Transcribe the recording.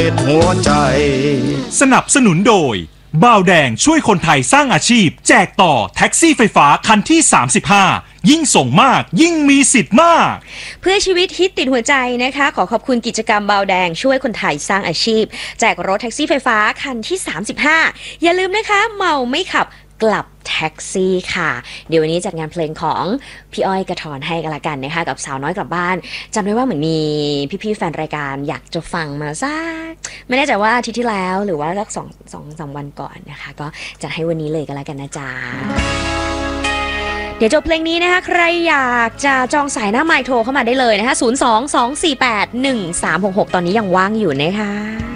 ษหัวใจสนับสนุนโดยบ่าวแดงช่วยคนไทยสร้างอาชีพแจกต่อแท็กซี่ไฟฟ้าคันที่35ยิ่งส่งมากยิ่งมีสิทธิ์มากเพื่อชีวิตฮิตติดหัวใจนะคะขอบคุณกิจกรรมบ่าวแดงช่วยคนไทยสร้างอาชีพแจกรถแท็กซี่ไฟฟ้าคันที่35อย่าลืมนะคะเมาไม่ขับกลับแท็กซี่ค่ะเดี๋ยววันนี้จัดงานเพลงของพี่อ้อยกระถอนให้กันละกันนะคะกับสาวน้อยกลับบ้านจำได้ว่าเหมือนมีพี่ๆแฟนรายการอยากจะฟังมาสักไม่แน่ใจว่าอาทิตย์ที่แล้วหรือว่าสัก2-3 วันก่อนนะคะก็จัดให้วันนี้เลยกันละกันนะจ๊ะเดี๋ยวจบเพลงนี้นะคะใครอยากจะจองสายหน้าไมค์โทรเข้ามาได้เลยนะคะ022481366ตอนนี้ยังว่างอยู่นะคะ